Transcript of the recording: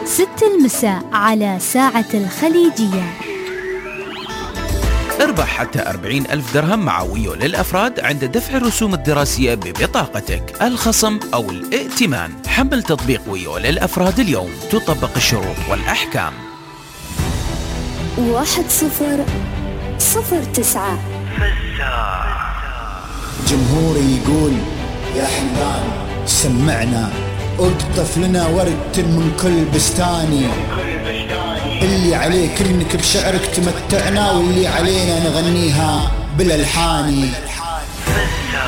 6 المساء على ساعة الخليجية. اربح حتى 40,000 درهم مع ويو للأفراد عند دفع الرسوم الدراسية ببطاقتك، الخصم أو الائتمان. حمل تطبيق ويو للأفراد اليوم، تطبق الشروط والأحكام. 1009 جمهوري يقول يا حمدان سمعنا، اقطف لنا ورد من كل بستاني، اللي عليك انك بشعرك تمتعنا، واللي علينا نغنيها بالالحاني.